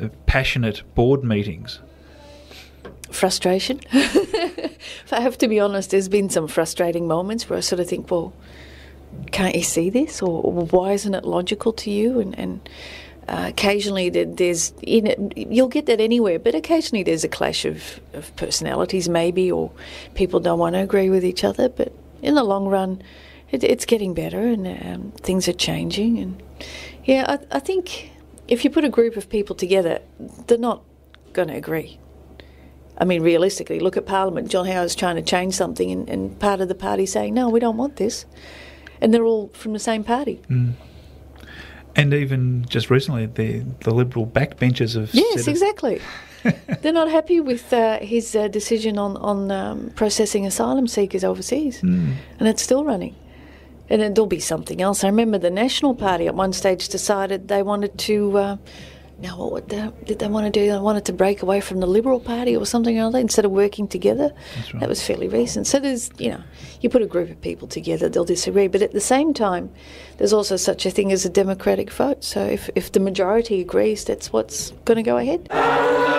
passionate board meetings? Frustration. If I have to be honest, there's been some frustrating moments where I sort of think, well, can't you see this? Or why isn't it logical to you? And occasionally there's, you'll get that anywhere, but occasionally there's a clash of personalities maybe, or people don't want to agree with each other. But in the long run, it's getting better, and things are changing. And yeah, I think if you put a group of people together, they're not going to agree. I mean, realistically, look at Parliament. John Howard's trying to change something, and part of the party saying, no, we don't want this. And they're all from the same party. Mm. And even just recently, the Liberal backbenchers have Yes, exactly. They're not happy with his decision on processing asylum seekers overseas. And it's still running. And there'll be something else. I remember the National Party at one stage decided they wanted to... now, what did they want to do? They wanted to break away from the Liberal Party or something or other instead of working together. That's right. That was fairly recent. So there's, you put a group of people together, they'll disagree. But at the same time, there's also such a thing as a democratic vote. So if the majority agrees, that's what's going to go ahead.